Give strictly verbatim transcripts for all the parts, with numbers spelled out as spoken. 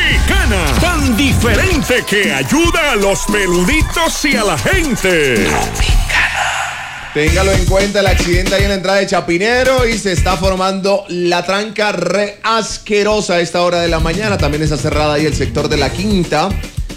Tropicana, tan diferente que ayuda a los peluditos y a la gente. Téngalo en cuenta, el accidente ahí en la entrada de Chapinero y se está formando la tranca re asquerosa a esta hora de la mañana. También está cerrada ahí el sector de la Quinta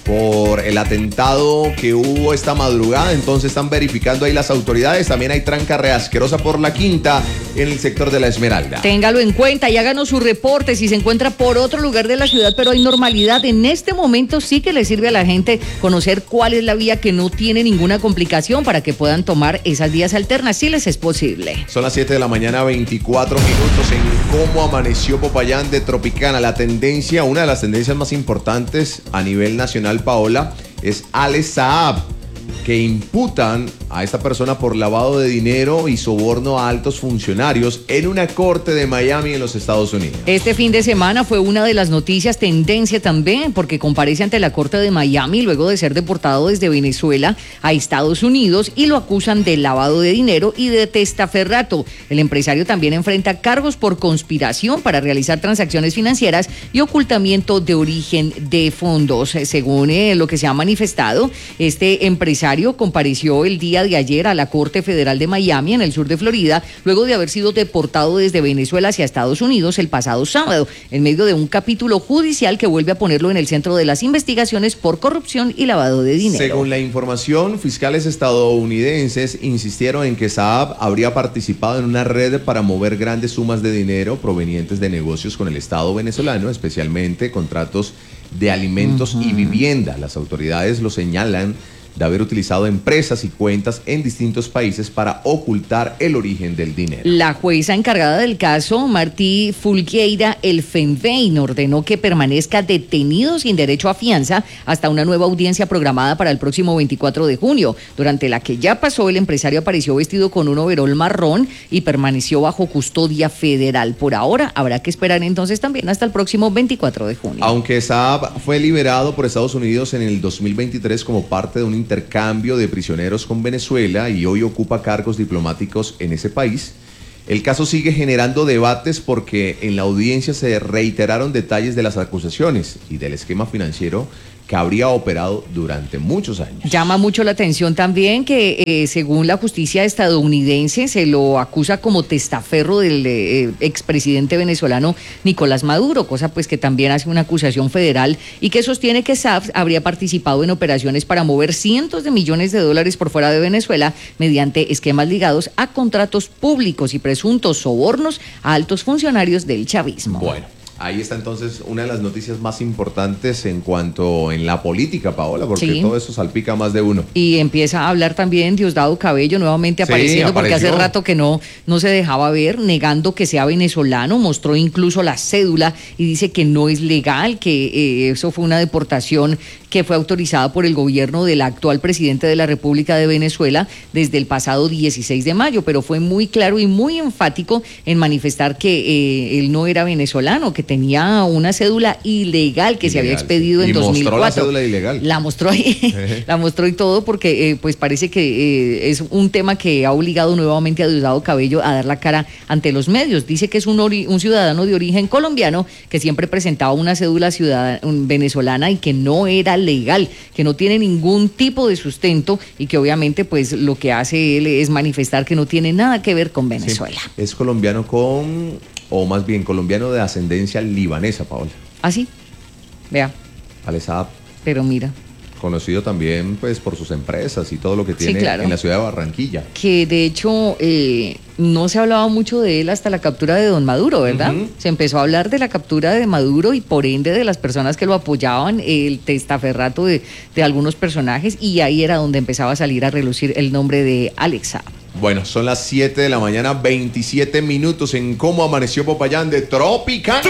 por el atentado que hubo esta madrugada. Entonces están verificando ahí las autoridades. También hay tranca re asquerosa por la Quinta en el sector de la Esmeralda. Téngalo en cuenta y háganos su reporte si se encuentra por otro lugar de la ciudad, pero hay normalidad. En este momento sí que le sirve a la gente conocer cuál es la vía que no tiene ninguna complicación para que puedan tomar esas vías alternas, si les es posible. Son las siete de la mañana, veinticuatro minutos en cómo amaneció Popayán de Tropicana. La tendencia, una de las tendencias más importantes a nivel nacional, Paola, es Ale Saab, que imputan a esta persona por lavado de dinero y soborno a altos funcionarios en una corte de Miami en los Estados Unidos. Este fin de semana fue una de las noticias tendencia también, porque comparece ante la corte de Miami luego de ser deportado desde Venezuela a Estados Unidos y lo acusan de lavado de dinero y de testaferrato. El empresario también enfrenta cargos por conspiración para realizar transacciones financieras y ocultamiento de origen de fondos. Según eh, lo que se ha manifestado, este empresario compareció el día de ayer a la Corte Federal de Miami en el sur de Florida, luego de haber sido deportado desde Venezuela hacia Estados Unidos el pasado sábado, en medio de un capítulo judicial que vuelve a ponerlo en el centro de las investigaciones por corrupción y lavado de dinero. Según la información, fiscales estadounidenses insistieron en que Saab habría participado en una red para mover grandes sumas de dinero provenientes de negocios con el Estado venezolano, especialmente contratos de alimentos uh-huh. y vivienda. Las autoridades lo señalan de haber utilizado empresas y cuentas en distintos países para ocultar el origen del dinero. La jueza encargada del caso, Martí Fulgueira Elfenbein, ordenó que permanezca detenido sin derecho a fianza hasta una nueva audiencia programada para el próximo veinticuatro de junio, durante la que ya pasó. El empresario apareció vestido con un overol marrón y permaneció bajo custodia federal. Por ahora habrá que esperar entonces también hasta el próximo veinticuatro de junio. Aunque Saab fue liberado por Estados Unidos en el dos mil veintitrés como parte de un intercambio de prisioneros con Venezuela y hoy ocupa cargos diplomáticos en ese país, el caso sigue generando debates porque en la audiencia se reiteraron detalles de las acusaciones y del esquema financiero que habría operado durante muchos años. Llama mucho la atención también que eh, según la justicia estadounidense se lo acusa como testaferro del eh, expresidente venezolano Nicolás Maduro, cosa pues que también hace una acusación federal y que sostiene que Saab habría participado en operaciones para mover cientos de millones de dólares por fuera de Venezuela mediante esquemas ligados a contratos públicos y presuntos sobornos a altos funcionarios del chavismo. Bueno. Ahí está entonces una de las noticias más importantes en cuanto en la política, Paola, porque sí, todo eso salpica más de uno. Y empieza a hablar también Diosdado Cabello nuevamente apareciendo, sí, porque hace rato que no, no se dejaba ver, negando que sea venezolano, mostró incluso la cédula y dice que no es legal, que eh, eso fue una deportación que fue autorizada por el gobierno del actual presidente de la República de Venezuela desde el pasado dieciséis de mayo, pero fue muy claro y muy enfático en manifestar que eh, él no era venezolano, que tenía una cédula ilegal que ilegal, se había expedido sí. en dos mil cuatro. Y mostró la cédula ilegal. La mostró ahí, la mostró y todo porque eh, pues parece que eh, es un tema que ha obligado nuevamente a Diosdado Cabello a dar la cara ante los medios. Dice que es un, ori- un ciudadano de origen colombiano que siempre presentaba una cédula ciudadana, un venezolana y que no era legal, que no tiene ningún tipo de sustento y que obviamente pues lo que hace él es manifestar que no tiene nada que ver con Venezuela. Sí, es colombiano con, o más bien colombiano de ascendencia libanesa, Paola. ¿Ah, sí? Vea. Ale Saab. Pero mira. Conocido también pues por sus empresas y todo lo que tiene, sí, claro, en la ciudad de Barranquilla. Que de hecho eh, no se hablaba mucho de él hasta la captura de don Maduro, ¿verdad? Uh-huh. Se empezó a hablar de la captura de Maduro y por ende de las personas que lo apoyaban, el testaferrato de, de algunos personajes, y ahí era donde empezaba a salir a relucir el nombre de Alex Saab. Bueno, son las siete de la mañana, veintisiete minutos en cómo amaneció Popayán de Tropicana.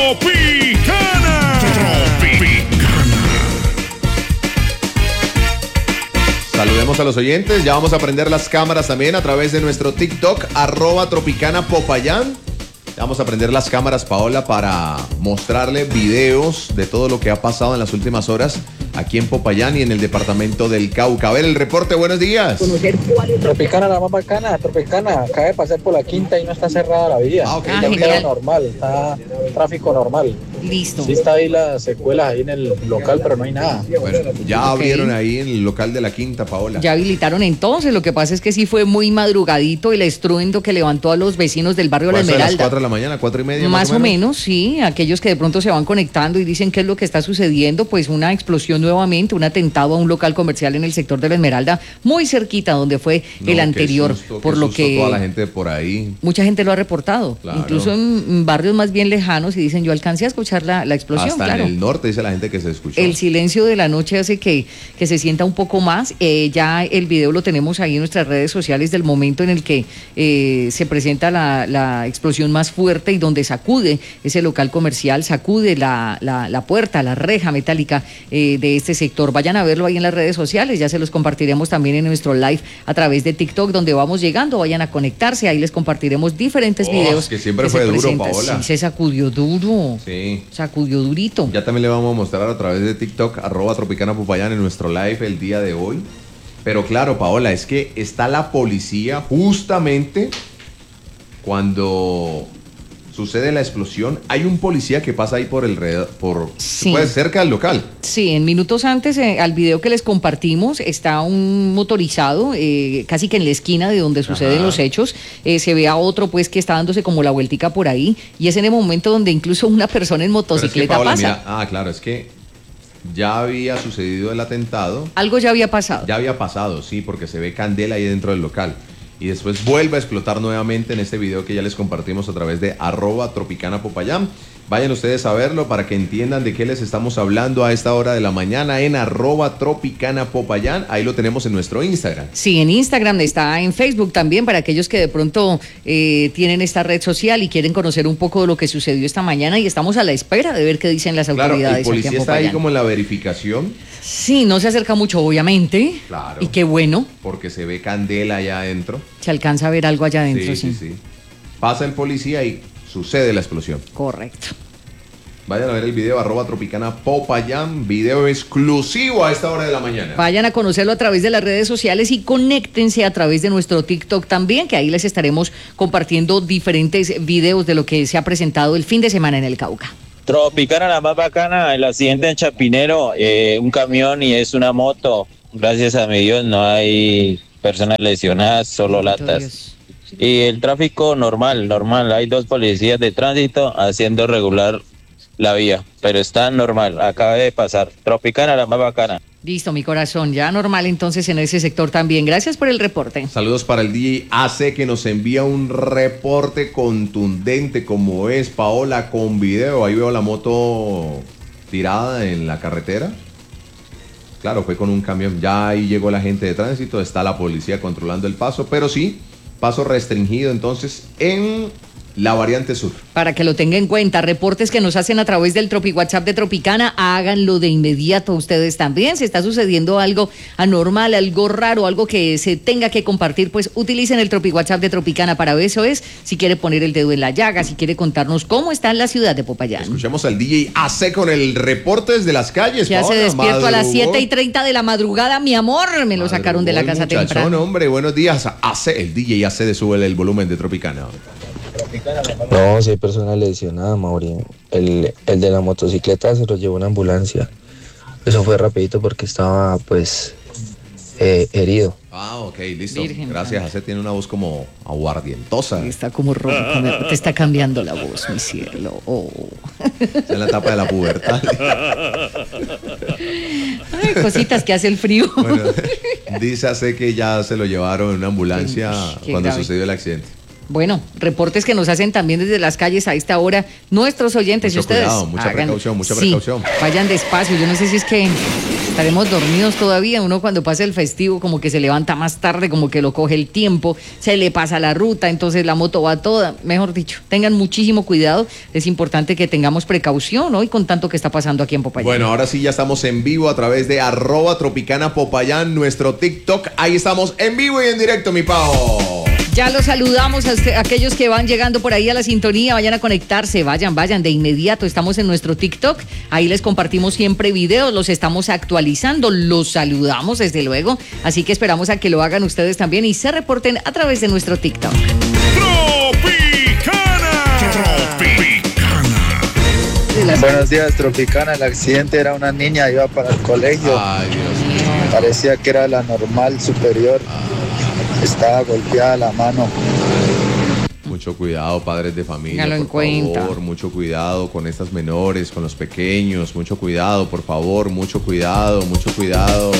¡Tropicana! ¡Tropicana! Saludemos a los oyentes, ya vamos a prender las cámaras también a través de nuestro TikTok, arroba Tropicana Popayán. Vamos a prender las cámaras, Paola, para mostrarle videos de todo lo que ha pasado en las últimas horas aquí en Popayán y en el departamento del Cauca. A ver el reporte, buenos días. Tropicana, la más bacana, Tropicana, acaba de pasar por la Quinta y no está cerrada la vía. Ah, ok. Está normal, está tráfico normal. Listo. Sí está ahí las secuelas ahí en el local, pero no hay nada. Bueno, ya Ok. abrieron ahí en el local de la Quinta, Paola. Ya habilitaron entonces, lo que pasa es que sí fue muy madrugadito el estruendo que levantó a los vecinos del barrio La ¿Fue a las Esmeralda. cuatro de la mañana, cuatro y media? Más o menos, sí, aquellos que de pronto se van conectando y dicen qué es lo que está sucediendo, pues una explosión nuevamente, un atentado a un local comercial en el sector de La Esmeralda, muy cerquita donde fue No, el qué anterior, susto, qué por lo susto que toda la gente por ahí. mucha gente lo ha reportado, Claro. incluso en, en barrios más bien lejanos, y dicen yo alcancé a escuchar la, la explosión, Hasta claro. en el norte dice la gente que se escuchó. El silencio de la noche hace que, que se sienta un poco más. Eh, ya el video lo tenemos ahí en nuestras redes sociales del momento en el que eh, se presenta la, la explosión más fuerte y donde sacude ese local comercial, sacude la, la, la puerta, la reja metálica eh, de este sector. Vayan a verlo ahí en las redes sociales, ya se los compartiremos también en nuestro live a través de TikTok, donde vamos llegando. Vayan a conectarse, ahí les compartiremos diferentes Oh, videos. que siempre se fue duro, presentan. Paola. Sí, se sacudió duro, Sí. sacudió durito. Ya también le vamos a mostrar a través de TikTok, arroba Tropicana Popayán, en nuestro live el día de hoy. Pero claro, Paola, es que está la policía justamente cuando sucede la explosión. Hay un policía que pasa ahí por el red- por Sí. pues, cerca del local. Sí, en minutos antes, eh, al video que les compartimos, está un motorizado, eh, casi que en la esquina de donde suceden Ajá. los hechos. Eh, se ve a otro, pues, que está dándose como la vueltica por ahí. Y es en el momento donde incluso una persona en Pero es que, motocicleta Paola, pasa. mira, ah, claro, es que ya había sucedido el atentado. Algo ya había pasado. Ya había pasado, sí, porque se ve candela ahí dentro del local. Y después vuelve a explotar nuevamente en este video que ya les compartimos a través de arroba Tropicana Popayán. Vayan ustedes a verlo para que entiendan de qué les estamos hablando a esta hora de la mañana en arroba Tropicana Popayán. Ahí lo tenemos en nuestro Instagram. Sí, en Instagram, está en Facebook también para aquellos que de pronto eh, tienen esta red social y quieren conocer un poco de lo que sucedió esta mañana, y estamos a la espera de ver qué dicen las Claro, autoridades. el aquí policía en está ahí Popayán. como en la verificación, Sí, no se acerca mucho, obviamente. Claro. Y qué bueno, porque se ve candela allá adentro. se alcanza a ver algo allá adentro, sí. sí, sí, sí. Pasa el policía y sucede la explosión. Correcto. Vayan a ver el video arroba Tropicana Popayán, video exclusivo a esta hora de la mañana. Vayan a conocerlo a través de las redes sociales y conéctense a través de nuestro TikTok también, que ahí les estaremos compartiendo diferentes videos de lo que se ha presentado el fin de semana en el Cauca. Tropicana, la más bacana, el accidente en Chapinero, eh, un camión y es una moto. Gracias a mi Dios no hay personas lesionadas, solo Bendito latas. Dios. Y el tráfico normal, normal. Hay dos policías de tránsito haciendo regular la vía, pero está normal, acaba de pasar. Tropicana, la más bacana. Listo, mi corazón, ya normal entonces en ese sector también. Gracias por el reporte. Saludos para el D J A C que nos envía un reporte contundente como es, Paola, con video. Ahí veo la moto tirada en la carretera. Claro, fue con un camión. Ya ahí llegó la gente de tránsito, está la policía controlando el paso, pero sí, paso restringido entonces en la variante sur. Para que lo tenga en cuenta, reportes que nos hacen a través del Tropi WhatsApp de Tropicana, háganlo de inmediato ustedes también. Si está sucediendo algo anormal, algo raro, algo que se tenga que compartir, pues utilicen el Tropi WhatsApp de Tropicana para eso es. Si quiere poner el dedo en la llaga, si quiere contarnos cómo está en la ciudad de Popayán. Escuchemos al D J A C con el reporte desde las calles. Ya se Paola, despierto a las madrugó. siete y treinta de la madrugada, mi amor. Me lo sacaron de la Madrugó casa el muchachón, temprano. hombre, buenos días. A C, el D J A C de sube el volumen de Tropicana. No, si hay personas lesionadas, Mauri. El, el de la motocicleta se lo llevó una ambulancia. Eso fue rapidito porque estaba, pues, eh, herido. Ah, ok, listo. Virgen Gracias, A C tiene una voz como aguardientosa. Está como ronca, me- te está cambiando la voz, mi cielo. Oh. Está en la etapa de la pubertad. Ay, cositas que hace el frío. Bueno, dice A C que ya se lo llevaron en una ambulancia Qué- qué cuando grave. sucedió el accidente. Bueno, reportes que nos hacen también desde las calles a esta hora nuestros oyentes. Mucho y ustedes cuidado, mucha precaución, mucha sí, precaución. vayan despacio. Yo no sé si es que estaremos dormidos todavía. Uno cuando pasa el festivo como que se levanta más tarde, como que lo coge el tiempo, se le pasa la ruta, entonces la moto va toda. Mejor dicho, tengan muchísimo cuidado. Es importante que tengamos precaución hoy con tanto que está pasando aquí en Popayán. Bueno, ahora sí ya estamos en vivo a través de arroba Tropicana Popayán, nuestro TikTok. Ahí estamos en vivo y en directo, mi Pao. Ya los saludamos a, usted- a aquellos que van llegando por ahí a la sintonía, vayan a conectarse, vayan, vayan de inmediato. Estamos en nuestro TikTok, ahí les compartimos siempre videos, los estamos actualizando, los saludamos desde luego, así que esperamos a que lo hagan ustedes también y se reporten a través de nuestro TikTok. Tropicana. Tropicana. De las Buenos días, Tropicana. El accidente era una niña, iba para el colegio. Ay, Dios mío. Parecía que era la normal superior. Estaba golpeada la mano. Mucho cuidado, padres de familia, Téngalo en por cuenta. favor, mucho cuidado con estas menores, con los pequeños, mucho cuidado, por favor, mucho cuidado, mucho cuidado.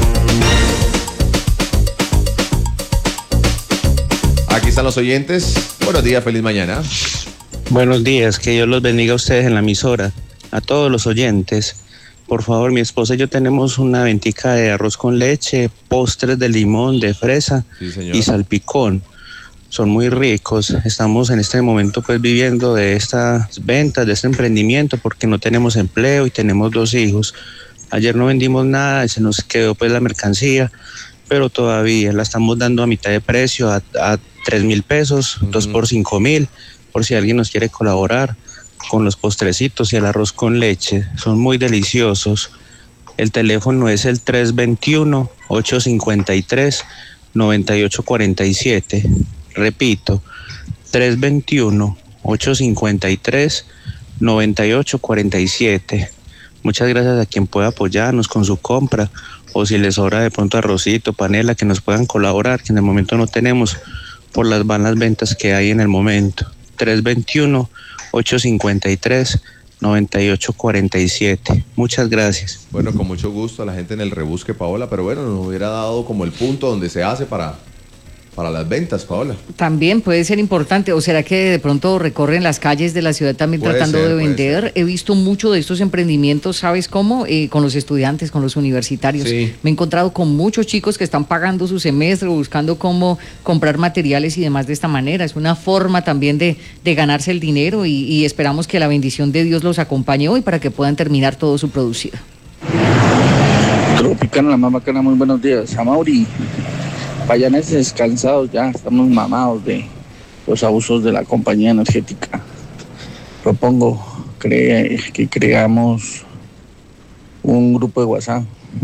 Aquí están los oyentes. Buenos días, feliz mañana. Buenos días, que Dios los bendiga a ustedes en la emisora, a todos los oyentes. Por favor, mi esposa y yo tenemos una ventica de arroz con leche, postres de limón, de fresa Sí, señor. y salpicón. Son muy ricos. Estamos en este momento pues viviendo de estas ventas, de este emprendimiento, porque no tenemos empleo y tenemos dos hijos. Ayer no vendimos nada y se nos quedó pues la mercancía, pero todavía la estamos dando a mitad de precio, a, a tres mil pesos, Ujú. dos por cinco mil, por si alguien nos quiere colaborar con los postrecitos y el arroz con leche. Son muy deliciosos. El teléfono es el tres dos uno, ocho cinco tres, nueve ocho cuatro siete. Repito, tres dos uno, ocho cinco tres, nueve ocho cuatro siete. Muchas gracias a quien pueda apoyarnos con su compra, o si les sobra de pronto arrocito, panela, que nos puedan colaborar, que en el momento no tenemos por las vanas ventas que hay en el momento. tres dos uno, ocho cinco tres, nueve ocho cuatro siete. Muchas gracias. Bueno, con mucho gusto a la gente en el rebusque, Paola, pero bueno, nos hubiera dado como el punto donde se hace para, para las ventas, Paola. También puede ser importante, o será que de pronto recorren las calles de la ciudad también Puede tratando ser, de puede vender. ser. He visto mucho de estos emprendimientos, ¿sabes cómo? Eh, con los estudiantes, con los universitarios. Sí. Me he encontrado con muchos chicos que están pagando su semestre, buscando cómo comprar materiales y demás de esta manera. Es una forma también de, de ganarse el dinero y, y esperamos que la bendición de Dios los acompañe hoy para que puedan terminar todo su producido. Tropicana, la más bacana, muy buenos días. Amauri, payaneses descansados ya, estamos mamados de los abusos de la compañía energética. Propongo cre- que creamos un grupo de WhatsApp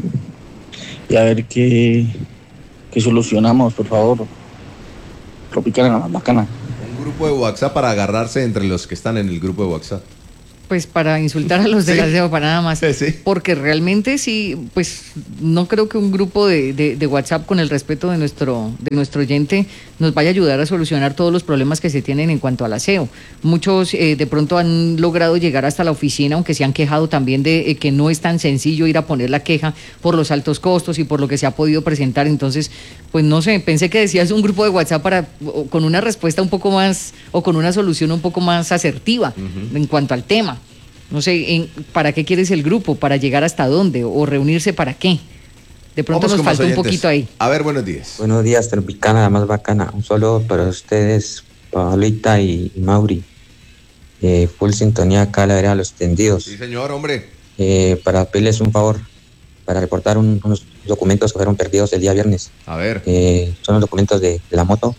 y a ver qué, qué solucionamos, por favor. Tropicana, la más bacana. Un grupo de WhatsApp para agarrarse entre los que están en el grupo de WhatsApp. Pues para insultar a los de Sí. la SEO, para nada más. Sí, sí. Porque realmente sí, pues no creo que un grupo de, de, de WhatsApp, con el respeto de nuestro, de nuestro oyente, nos vaya a ayudar a solucionar todos los problemas que se tienen en cuanto al aseo. Muchos eh, de pronto han logrado llegar hasta la oficina, aunque se han quejado también de eh, que no es tan sencillo ir a poner la queja por los altos costos y por lo que se ha podido presentar. Entonces, pues no sé, pensé que decías un grupo de WhatsApp para o, con una respuesta un poco más, o con una solución un poco más asertiva uh-huh. en cuanto al tema. No sé, en, ¿para qué quieres el grupo? ¿Para llegar hasta dónde? ¿O reunirse para qué? De pronto Vamos nos con más falta un oyentes. poquito ahí. A ver, buenos días. Buenos días, Tropicana, la más bacana. Un saludo para ustedes, Pablita y, y Mauri. Eh, full sintonía acá, la vereda Los Tendidos. Sí, señor, hombre. Eh, para pedirles un favor, para reportar un, unos documentos que fueron perdidos el día viernes. A ver. Eh, son los documentos de, de la moto.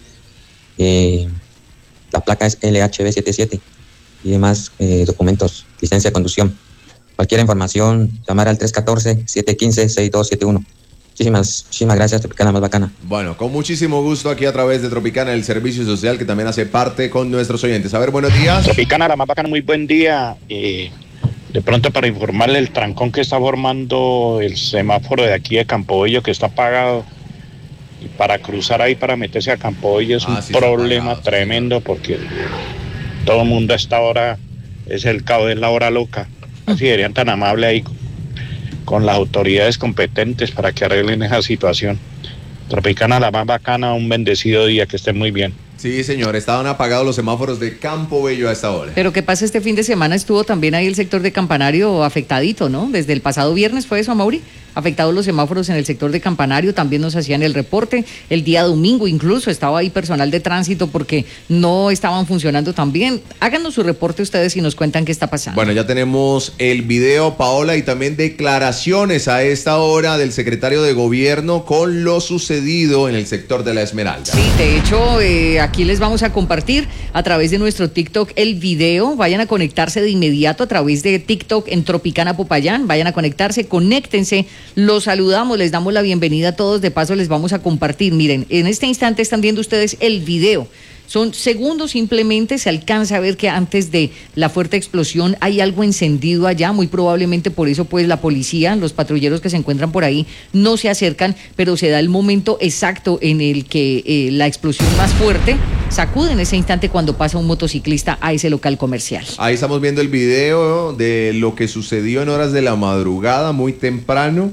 Eh, la placa es L H B setenta y siete y demás eh, documentos, licencia de conducción. Cualquier información, llamar al tres uno cuatro, siete uno cinco, seis dos siete uno. Muchísimas, muchísimas gracias, Tropicana, más bacana. Bueno, con muchísimo gusto aquí a través de Tropicana, el servicio social que también hace parte con nuestros oyentes. A ver, buenos días. Tropicana, la más bacana, muy buen día. Eh, de pronto para informarle el trancón que está formando el semáforo de aquí de Campobello, que está apagado. Y para cruzar ahí, para meterse a Campobello es Ah, un sí, problema apagado, tremendo, porque todo el mundo a esta hora es el caos de la hora loca. Así serían tan amables ahí con las autoridades competentes para que arreglen esa situación. Tropicana, la más bacana, un bendecido día, que estén muy bien. Sí, señor, estaban apagados los semáforos de Campobello a esta hora. Pero ¿qué pasa este fin de semana? Estuvo también ahí el sector de Campanario afectadito, ¿no? Desde el pasado viernes fue eso, Amaury. Afectados los semáforos en el sector de Campanario, también nos hacían el reporte. El día domingo incluso estaba ahí personal de tránsito porque no estaban funcionando tan bien. Háganos su reporte ustedes y nos cuentan qué está pasando. Bueno, ya tenemos el video, Paola, y también declaraciones a esta hora del secretario de Gobierno con lo sucedido en el sector de La Esmeralda. Sí, de hecho, eh, aquí les vamos a compartir a través de nuestro TikTok el video. Vayan a conectarse de inmediato a través de TikTok en Tropicana Popayán. Vayan a conectarse, conéctense. Los saludamos, les damos la bienvenida a todos. De paso, les vamos a compartir. Miren, en este instante están viendo ustedes el video Son segundos simplemente, se alcanza a ver que antes de la fuerte explosión hay algo encendido allá, muy probablemente por eso pues la policía, los patrulleros que se encuentran por ahí no se acercan, pero se da el momento exacto en el que eh, la explosión más fuerte sacude en ese instante cuando pasa un motociclista a ese local comercial. Ahí estamos viendo el video de lo que sucedió en horas de la madrugada, muy temprano.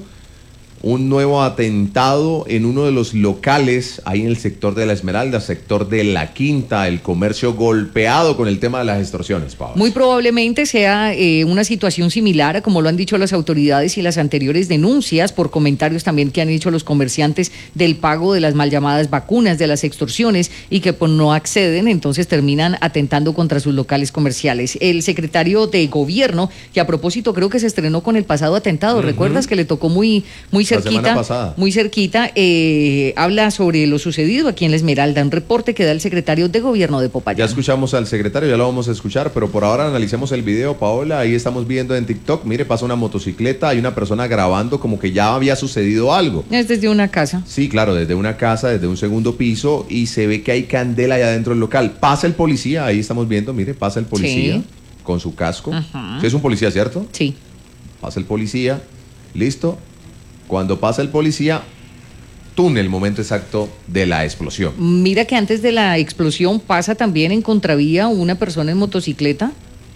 Un nuevo atentado en uno de los locales, ahí en el sector de La Esmeralda, sector de La Quinta, el comercio golpeado con el tema de las extorsiones, Pablo. Muy probablemente sea eh, una situación similar a como lo han dicho las autoridades y las anteriores denuncias por comentarios también que han hecho los comerciantes del pago de las mal llamadas vacunas, de las extorsiones, y que pues no acceden, entonces terminan atentando contra sus locales comerciales. El secretario de gobierno, que a propósito creo que se estrenó con el pasado atentado, uh-huh. ¿Recuerdas que le tocó muy, muy cerquita, muy cerquita, eh, habla sobre lo sucedido aquí en La Esmeralda, un reporte que da el secretario de gobierno de Popayán. Ya escuchamos al secretario, ya lo vamos a escuchar, pero por ahora analicemos el video, Paola. Ahí estamos viendo en TikTok, mire, pasa una motocicleta, hay una persona grabando como que ya había sucedido algo. Es desde una casa. Sí, claro, desde una casa, desde un segundo piso, y se ve que hay candela allá dentro del local. Pasa el policía, ahí estamos viendo, mire, pasa el policía sí. con su casco. Uh-huh. Sí, es un policía, ¿cierto? Sí. Pasa el policía, listo. Cuando pasa el policía, túnel, el momento exacto de la explosión. Mira que antes de la explosión pasa también en contravía una persona en motocicleta.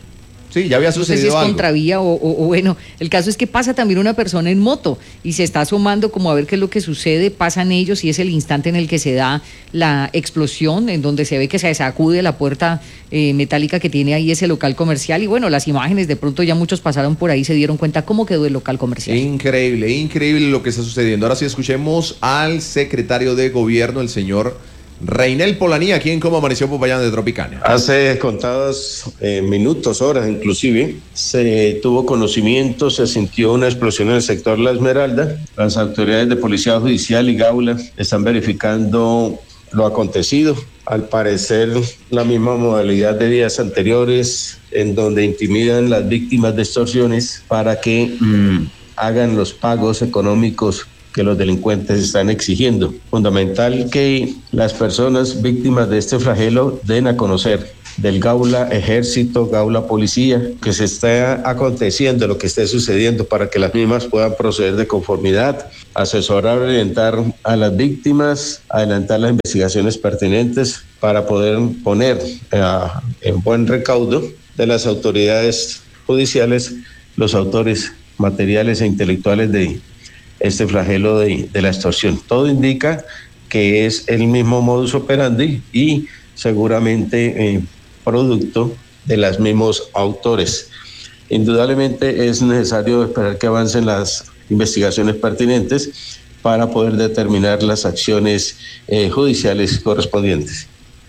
Sí, ya había sucedido algo. No sé si es algo. Contravía o, o, o bueno, el caso es que pasa también una persona en moto y se está asomando como a ver qué es lo que sucede, pasan ellos y es el instante en el que se da la explosión, en donde se ve que se sacude la puerta eh, metálica que tiene ahí ese local comercial y bueno, las imágenes de pronto ya muchos pasaron por ahí, se dieron cuenta cómo quedó el local comercial. Increíble, increíble lo que está sucediendo. Ahora sí escuchemos al secretario de gobierno, el señor Reinel Polanía, aquí en Cómo Amaneció Popayán de Tropicana. Hace contados eh, minutos, horas inclusive, se tuvo conocimiento, se sintió una explosión en el sector La Esmeralda. Las autoridades de Policía Judicial y Gaula están verificando lo acontecido. Al parecer, la misma modalidad de días anteriores, en donde intimidan las víctimas de extorsiones para que mmm, hagan los pagos económicos que los delincuentes están exigiendo. Fundamental que las personas víctimas de este flagelo den a conocer del Gaula Ejército, Gaula Policía, que se está aconteciendo, lo que esté sucediendo, para que las mismas puedan proceder de conformidad, asesorar, orientar a las víctimas, adelantar las investigaciones pertinentes para poder poner uh, en buen recaudo de las autoridades judiciales los autores materiales e intelectuales de este flagelo de, de la extorsión. Todo indica que es el mismo modus operandi y seguramente eh, producto de los mismos autores. Indudablemente es necesario esperar que avancen las investigaciones pertinentes para poder determinar las acciones eh, judiciales correspondientes.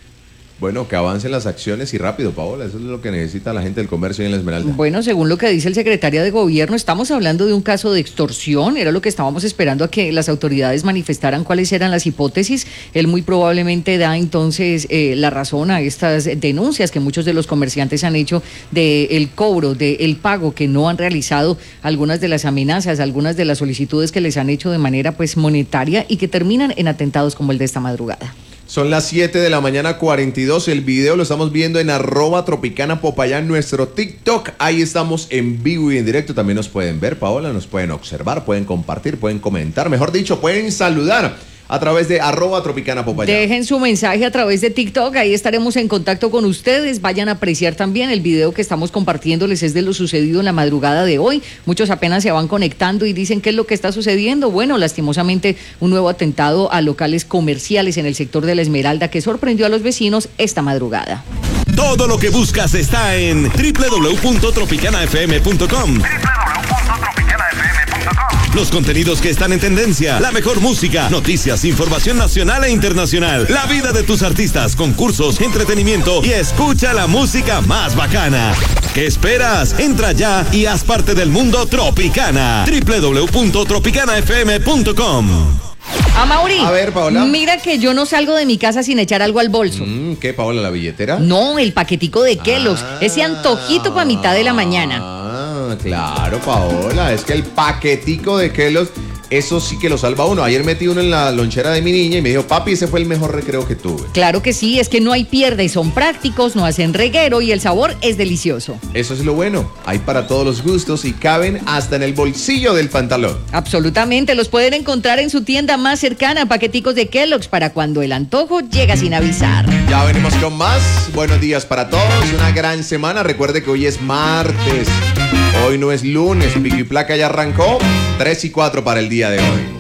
Bueno, que avancen las acciones y rápido, Paola, eso es lo que necesita la gente del comercio en La Esmeralda. Bueno, según lo que dice el secretario de gobierno, estamos hablando de un caso de extorsión, era lo que estábamos esperando a que las autoridades manifestaran cuáles eran las hipótesis. Él muy probablemente da entonces eh, la razón a estas denuncias que muchos de los comerciantes han hecho del cobro, del pago que no han realizado, algunas de las amenazas, algunas de las solicitudes que les han hecho de manera pues monetaria y que terminan en atentados como el de esta madrugada. Son las siete de la mañana, cuarenta y dos. El video lo estamos viendo en arroba Tropicana Popayán, nuestro TikTok. Ahí estamos en vivo y en directo. También nos pueden ver, Paola, nos pueden observar, pueden compartir, pueden comentar. Mejor dicho, pueden saludar a través de arroba Tropicana Popayán. Dejen su mensaje a través de TikTok, ahí estaremos en contacto con ustedes. Vayan a apreciar también el video que estamos compartiéndoles, es de lo sucedido en la madrugada de hoy. Muchos apenas se van conectando y dicen qué es lo que está sucediendo. Bueno, lastimosamente un nuevo atentado a locales comerciales en el sector de La Esmeralda que sorprendió a los vecinos esta madrugada. Todo lo que buscas está en doble u doble u doble u punto tropicana f m punto com. doble u doble u doble u punto tropicana f m punto com. Los contenidos que están en tendencia, la mejor música, noticias, información nacional e internacional, la vida de tus artistas, concursos, entretenimiento y escucha la música más bacana. ¿Qué esperas? Entra ya y haz parte del mundo Tropicana. doble u doble u doble u punto tropicana f m punto com. Amaury, a ver, Paola. Mira que yo no salgo de mi casa sin echar algo al bolso. Mm, ¿Qué, Paola, la billetera? No, el paquetico de Kellogg's, ah, ese antojito para mitad de la mañana. Ah, claro, Paola, es que el paquetico de Kellogg's eso sí que lo salva a uno. Ayer metí uno en la lonchera de mi niña y me dijo, papi, ese fue el mejor recreo que tuve. Claro que sí, es que no hay pierde, son prácticos, no hacen reguero y el sabor es delicioso. Eso es lo bueno, hay para todos los gustos y caben hasta en el bolsillo del pantalón. Absolutamente, los pueden encontrar en su tienda más cercana, paqueticos de Kellogg's para cuando el antojo llega sin avisar. Ya venimos con más, buenos días para todos, una gran semana, recuerde que hoy es martes, hoy no es lunes, Pico y Placa ya arrancó, tres y cuatro para el día de hoy.